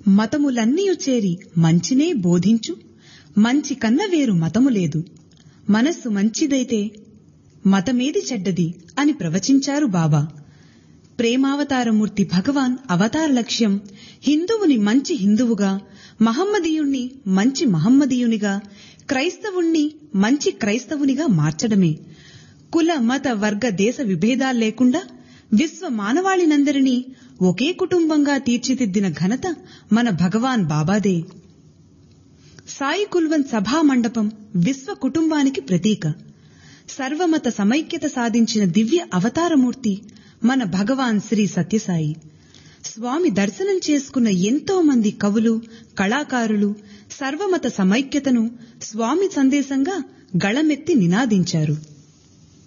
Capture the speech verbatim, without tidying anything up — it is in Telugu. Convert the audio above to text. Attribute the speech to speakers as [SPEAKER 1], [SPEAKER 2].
[SPEAKER 1] మతములన్నీయు చేరి మంచినే బోధించు, మంచి కన్న వేరు మతము లేదు, మనస్సు మంచిదైతే మతమేది చెడ్డది అని ప్రవచించారు బాబా. ప్రేమావతారమూర్తి భగవాన్ అవతార లక్ష్యం హిందువుని మంచి హిందువుగా, మహమ్మదీయుణ్ణి మంచి మహమ్మదీయునిగా, క్రైస్తవుణ్ణి మంచి క్రైస్తవునిగా మార్చడమే. కుల మత వర్గ దేశ విభేదాలు లేకుండా విశ్వ మానవాళినందరినీ ఒకే కుటుంబంగా తీర్చిదిద్దిన ఘనత మన భగవాన్ బాబాదే. సాయి కుల్వంత్ సభా మండపం విశ్వ కుటుంబానికి ప్రతీక. సర్వమత సమైక్యత సాధించిన దివ్య అవతారమూర్తి మన భగవాన్ శ్రీ సత్యసాయి. స్వామి దర్శనం చేసుకున్న ఎంతో మంది కవులు, కళాకారులు సర్వమత సమైక్యతను స్వామి సందేశంగా గళమెత్తి నినాదించారు.